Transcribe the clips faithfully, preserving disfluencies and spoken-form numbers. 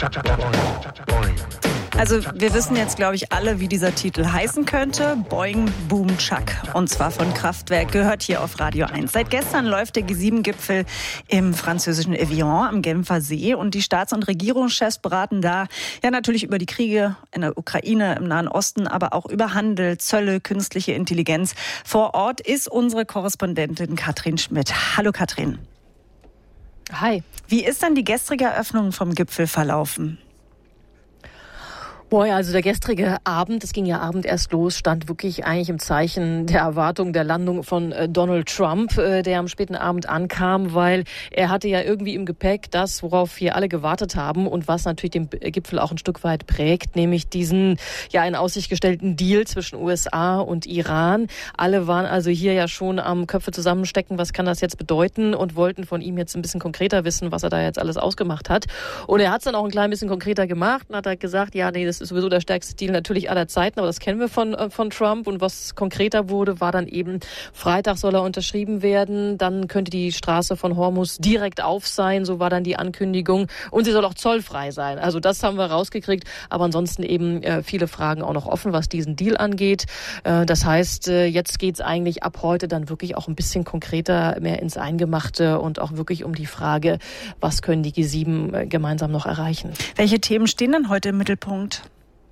Also wir wissen jetzt, glaube ich, alle, wie dieser Titel heißen könnte. Boing, Boom, Chuck. Und zwar von Kraftwerk, gehört hier auf Radio eins. Seit gestern läuft der G sieben Gipfel im französischen Evian am Genfer See. Und die Staats- und Regierungschefs beraten da ja natürlich über die Kriege in der Ukraine, im Nahen Osten, aber auch über Handel, Zölle, künstliche Intelligenz. Vor Ort ist unsere Korrespondentin Katrin Schmidt. Hallo Katrin. Hi. Wie ist dann die gestrige Eröffnung vom Gipfel verlaufen? Boah, ja, also der gestrige Abend, das ging ja Abend erst los, stand wirklich eigentlich im Zeichen der Erwartung der Landung von äh, Donald Trump, äh, der am späten Abend ankam, weil er hatte ja irgendwie im Gepäck das, worauf wir alle gewartet haben und was natürlich den Gipfel auch ein Stück weit prägt, nämlich diesen ja in Aussicht gestellten Deal zwischen U S A und Iran. Alle waren also hier ja schon am Köpfe zusammenstecken, was kann das jetzt bedeuten, und wollten von ihm jetzt ein bisschen konkreter wissen, was er da jetzt alles ausgemacht hat. Und er hat es dann auch ein klein bisschen konkreter gemacht und hat halt gesagt, ja, nee, das ist sowieso der stärkste Deal natürlich aller Zeiten, aber das kennen wir von, von Trump. Und was konkreter wurde, war dann eben, Freitag soll er unterschrieben werden, dann könnte die Straße von Hormuz direkt auf sein, so war dann die Ankündigung, und sie soll auch zollfrei sein. Also das haben wir rausgekriegt, aber ansonsten eben äh, viele Fragen auch noch offen, was diesen Deal angeht. Äh, das heißt, äh, jetzt geht's eigentlich ab heute dann wirklich auch ein bisschen konkreter, mehr ins Eingemachte und auch wirklich um die Frage, was können die G sieben äh, gemeinsam noch erreichen. Welche Themen stehen denn heute im Mittelpunkt?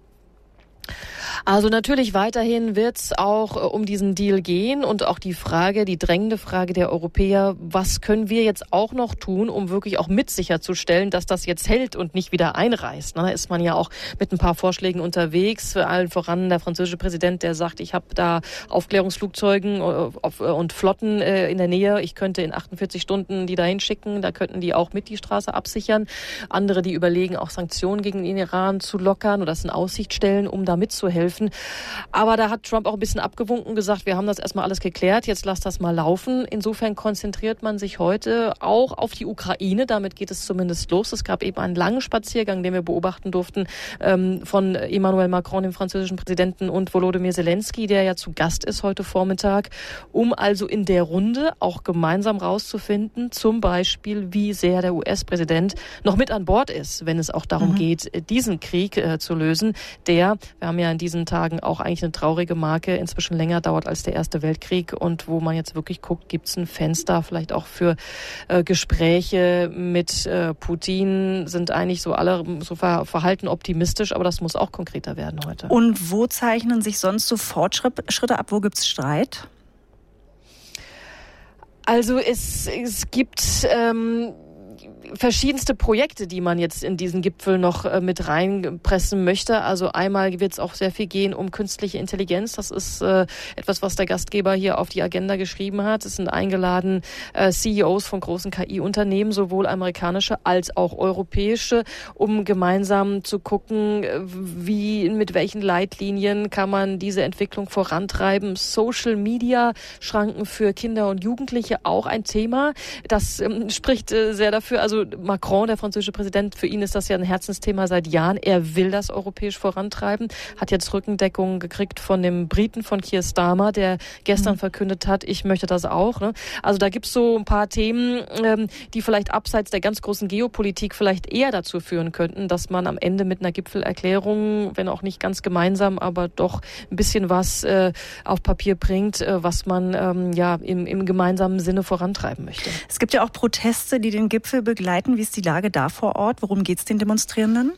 Also natürlich weiterhin wird es auch äh, um diesen Deal gehen und auch die Frage, die drängende Frage der Europäer, was können wir jetzt auch noch tun, um wirklich auch mit sicherzustellen, dass das jetzt hält und nicht wieder einreißt. Da ist man ja auch mit ein paar Vorschlägen unterwegs, für allen voran der französische Präsident, der sagt, ich habe da Aufklärungsflugzeugen äh, auf, äh, und Flotten äh, in der Nähe, ich könnte in achtundvierzig Stunden die dahin schicken, da könnten die auch mit die Straße absichern. Andere, die überlegen, auch Sanktionen gegen den Iran zu lockern oder das in Aussicht stellen, um da mitzuhelfen. Aber da hat Trump auch ein bisschen abgewunken, gesagt, wir haben das erstmal alles geklärt, jetzt lasst das mal laufen. Insofern konzentriert man sich heute auch auf die Ukraine, damit geht es zumindest los. Es gab eben einen langen Spaziergang, den wir beobachten durften, ähm, von Emmanuel Macron, dem französischen Präsidenten, und Volodymyr Zelensky, der ja zu Gast ist heute Vormittag, um also in der Runde auch gemeinsam rauszufinden, zum Beispiel, wie sehr der U S-Präsident noch mit an Bord ist, wenn es auch darum mhm. geht, diesen Krieg äh, zu lösen, der, wir haben ja in diesen Tagen auch eigentlich eine traurige Marke, inzwischen länger dauert als der Erste Weltkrieg, und wo man jetzt wirklich guckt, gibt es ein Fenster vielleicht auch für äh, Gespräche mit äh, Putin, sind eigentlich so alle so ver- verhalten optimistisch, aber das muss auch konkreter werden heute. Und wo zeichnen sich sonst so Fortschritte ab? Wo gibt es Streit? Also es, es gibt ähm, verschiedenste Projekte, die man jetzt in diesen Gipfel noch äh, mit reinpressen möchte. Also einmal wird es auch sehr viel gehen um künstliche Intelligenz. Das ist äh, etwas, was der Gastgeber hier auf die Agenda geschrieben hat. Es sind eingeladen äh, C E Os von großen K I-Unternehmen, sowohl amerikanische als auch europäische, um gemeinsam zu gucken, wie, mit welchen Leitlinien kann man diese Entwicklung vorantreiben. Social Media, Schranken für Kinder und Jugendliche, auch ein Thema. Das ähm, spricht äh, sehr dafür. Also Macron, der französische Präsident, für ihn ist das ja ein Herzensthema seit Jahren. Er will das europäisch vorantreiben, hat jetzt Rückendeckung gekriegt von dem Briten, von Keir Starmer, der gestern mhm. verkündet hat, ich möchte das auch. Ne? Also da gibt es so ein paar Themen, ähm, die vielleicht abseits der ganz großen Geopolitik vielleicht eher dazu führen könnten, dass man am Ende mit einer Gipfelerklärung, wenn auch nicht ganz gemeinsam, aber doch ein bisschen was äh, auf Papier bringt, äh, was man ähm, ja im, im gemeinsamen Sinne vorantreiben möchte. Es gibt ja auch Proteste, die den Gipfel begleiten. Wie ist die Lage da vor Ort? Worum geht es den Demonstrierenden?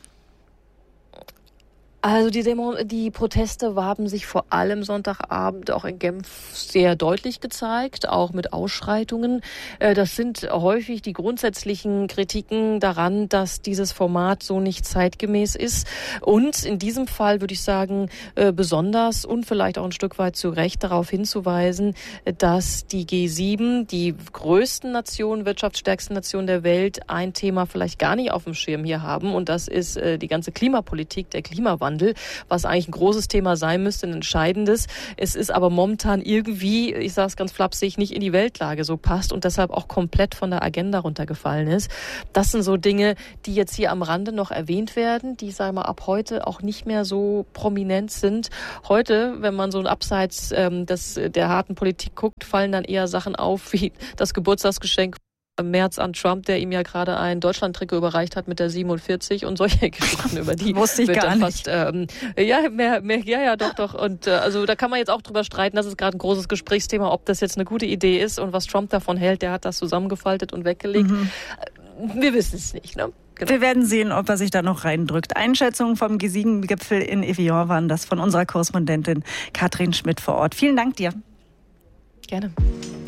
Also die Demo, die Proteste haben sich vor allem Sonntagabend auch in Genf sehr deutlich gezeigt, auch mit Ausschreitungen. Das sind häufig die grundsätzlichen Kritiken daran, dass dieses Format so nicht zeitgemäß ist. Und in diesem Fall würde ich sagen, besonders und vielleicht auch ein Stück weit zu Recht darauf hinzuweisen, dass die G sieben, die größten Nationen, wirtschaftsstärksten Nationen der Welt, ein Thema vielleicht gar nicht auf dem Schirm hier haben. Und das ist die ganze Klimapolitik, der Klimawandel, was eigentlich ein großes Thema sein müsste, ein entscheidendes. Es ist aber momentan irgendwie, ich sage es ganz flapsig, nicht in die Weltlage so passt und deshalb auch komplett von der Agenda runtergefallen ist. Das sind so Dinge, die jetzt hier am Rande noch erwähnt werden, die, sagen wir, ab heute auch nicht mehr so prominent sind. Heute, wenn man so abseits ähm, des, der harten Politik guckt, fallen dann eher Sachen auf wie das Geburtstagsgeschenk März an Trump, der ihm ja gerade ein Deutschland-Trikot überreicht hat mit der siebenundvierzig und solche Geschichten, über die wusste ich wird gar dann nicht. fast, ähm, ja, mehr, mehr, ja, ja, doch, doch. Und äh, also da kann man jetzt auch drüber streiten, das ist gerade ein großes Gesprächsthema, ob das jetzt eine gute Idee ist und was Trump davon hält. Der hat das zusammengefaltet und weggelegt. Mhm. Wir wissen es nicht, ne? Genau. Wir werden sehen, ob er sich da noch reindrückt. Einschätzungen vom G sieben Gipfel in Evian waren das von unserer Korrespondentin Katrin Schmidt vor Ort. Vielen Dank dir. Gerne.